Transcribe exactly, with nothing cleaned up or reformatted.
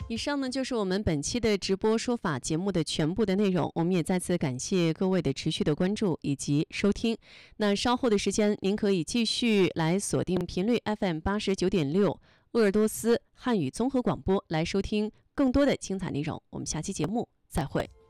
以上呢就是我们本期的直播说法节目的全部的内容，我们也再次感谢各位的持续的关注以及收听。那稍后的时间，您可以继续来锁定频率 F M 八十九点六鄂尔多斯汉语综合广播来收听更多的精彩内容。我们下期节目再会。